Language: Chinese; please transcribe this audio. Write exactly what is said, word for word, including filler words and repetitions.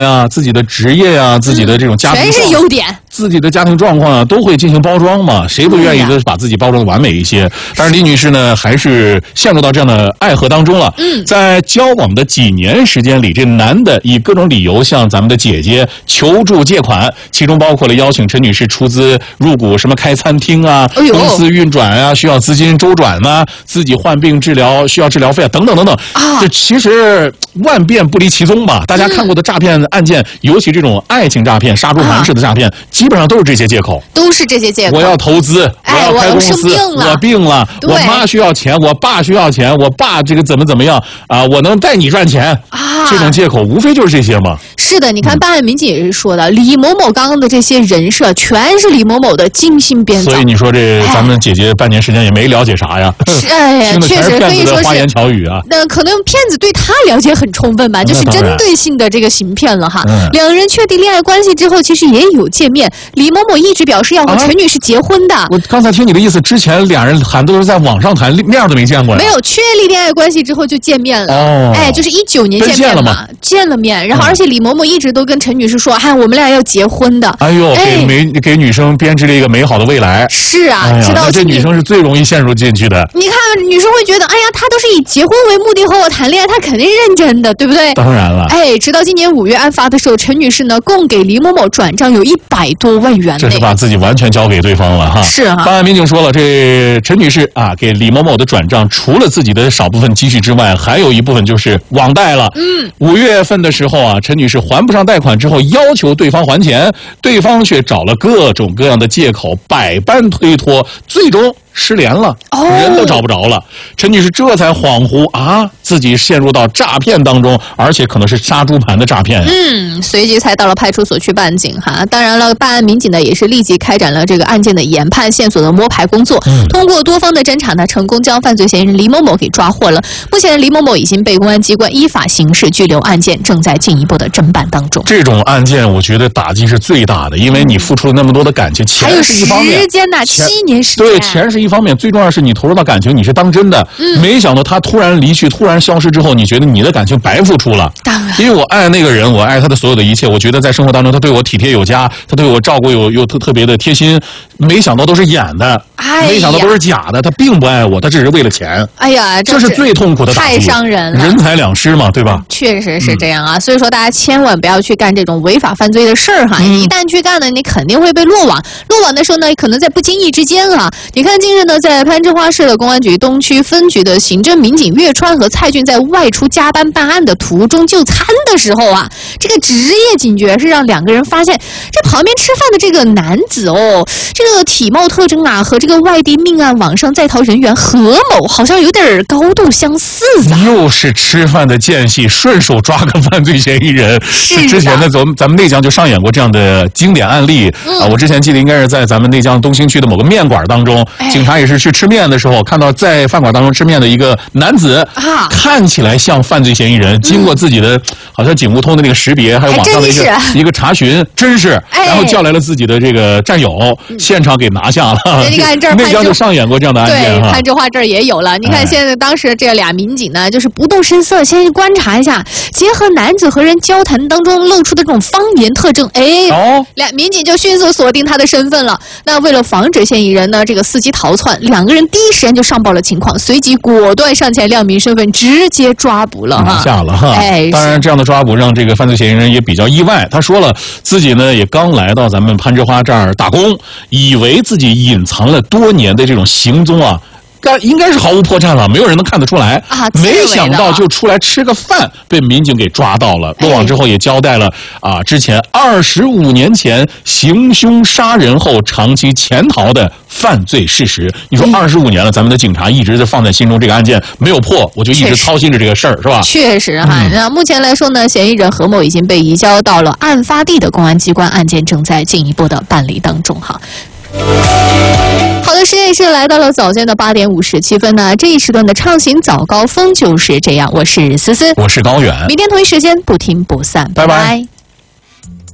啊，自己的职业呀、啊，自己的这种家庭、 嗯、全是优点， 自己的家庭状况啊，都会进行包装嘛。谁不愿意的把自己包装的完美一些？但是李女士呢，还是陷入到这样的爱河当中了。嗯，在交往的几年时间里，这男的以各种理由向咱们的姐姐求助借款，其中包括了邀请陈女士出资入股什么开餐厅啊、哎、公司运转啊，需要资金周转呐、啊，自己患病治疗需要治疗费啊，等等等等。啊，这其实万变不离其宗吧。大家看过的诈骗案件，尤其这种爱情诈骗、杀猪盘式的诈骗、啊，基本上都是这些借口， 都是这些借口。 我要投资， 哎、 我要开公司， 我病了， 我病了，我妈需要钱，我爸需要钱，我爸这个怎么怎么样啊？我能带你赚钱啊？这种借口无非就是这些嘛。 是的，你看办案民警也是说的，李某某刚刚的这些人设全是李某某的精心编造。 所以你说这咱们姐姐半年时间也没了解啥呀？ 是，哎，确实可以说是花言巧语啊。 那可能骗子对他了解很充分吧，就是针对性的这个行骗了哈。嗯、两人确定恋爱关系之后，其实也有见面。李某某一直表示要和陈女士结婚的。啊、 我刚才听你的意思，之前俩人喊都是在网上谈，面都没见过呀。 没有确立恋爱关系之后就见面了。哦，哎，就是一九年见面了嘛，见了面。然后，而且李某某一直都跟陈女士说，哎，我们俩要结婚的。 哎呦，哎、给美给女生编织了一个美好的未来。 是啊， 哎、 直到这女生是最容易陷入进去的。 你看，女生会觉得，哎呀，他都是以结婚为目的和我谈恋爱，他肯定认真的，对不对？ 当然了。 哎，直到今年五月案发的时候，陈女士呢共给李某某转账有一百多万元。 这是把自己完全交给对方了哈。 是啊。 办案民警说了，这陈女士啊给李某某的转账，除了自己的少部分积蓄之外，还有一部分就是网贷了。嗯。五月份的时候啊，陈女士还不上贷款之后，要求对方还钱，对方却找了各种各样的借口，百般推脱，最终失联了，哦、人都找不着了。陈女士这才恍惚啊，自己陷入到诈骗当中，而且可能是杀猪盘的诈骗。 嗯，随即才到了派出所去办警哈。当然了，办案民警呢也是立即开展了这个案件的研判、线索的摸排工作。嗯、通过多方的侦查呢，成功将犯罪嫌疑人李某某给抓获了。目前李某某已经被公安机关依法刑事拘留，案件正在进一步的侦办当中。 这种案件，我觉得打击是最大的，因为你付出了那么多的感情，钱是一方面， 还有时间呐，七年时间。 对，钱是一方面，最重要是你投入到感情，你是当真的。嗯、没想到他突然离去，突然消失之后，你觉得你的感情白付出了。 当然， 因为我爱那个人，我爱他的所有的一切，我觉得在生活当中他对我体贴有加，他对我照顾有有特特别的贴心。没想到都是演的，哎、没想到都是假的，他并不爱我，他只是为了钱。 哎呀， 这是最痛苦的打击， 太伤人了， 人财两失嘛，对吧？ 确实是这样啊，嗯、所以说大家千万不要去干这种违法犯罪的事儿哈！嗯、一旦去干呢，你肯定会被落网。落网的时候呢，可能在不经意之间啊，你看近日呢，在攀枝花市的公安局东区分局的刑侦民警岳川和蔡俊在外出加班办案的途中就餐的时候啊，这个职业警觉是让两个人发现这旁边吃饭的这个男子哦，这个体貌特征啊和这个外地命案网上在逃人员何某好像有点高度相似啊。 又是吃饭的间隙，顺手抓个犯罪嫌疑人。 是之前呢，咱们咱们内江就上演过这样的经典案例、嗯、啊。我之前记得应该是在咱们内江东兴区的某个面馆当中，哎、警察也是去吃面的时候，看到在饭馆当中吃面的一个男子，啊、看起来像犯罪嫌疑人。经过自己的、嗯、好像警务通的那个识别，还有网上的一个一个查询，真是，哎、然后叫来了自己的这个战友，嗯、现场给拿下了。 你看这儿内江就上演过这样的案件。 对，攀枝花这儿也有了。你看现在当时这俩民警呢，就是不动声色，先观察一下，结合男子和人交谈当中露出的这种方言特征，哎，哦，俩民警就迅速锁定他的身份了。那为了防止嫌疑人呢这个伺机逃窜，两个人第一时间就上报了情况，随即果断上前亮明身份，直接抓捕了哈， 拿下了哈。哎，当然这样的抓捕让这个犯罪嫌疑人也比较意外。他说了自己呢也刚来到咱们攀枝花这儿打工，以为自己隐藏了多年的这种行踪啊。该应该是毫无破绽了，没有人能看得出来啊！ 没想到就出来吃个饭，被民警给抓到了。落网之后也交代了啊，之前二十五年前行凶杀人后长期潜逃的犯罪事实。你说二十五年了，咱们的警察一直在放在心中，这个案件没有破，我就一直操心着这个事儿，是吧？ 确实哈。那、嗯、目前来说呢，嫌疑人何某已经被移交到了案发地的公安机关，案件正在进一步的办理当中哈。好的，时间是来到了早间的八点五十七分呢。这一时段的畅行早高峰就是这样。我是思思， 我是高远。 明天同一时间不听不散，拜拜。拜拜。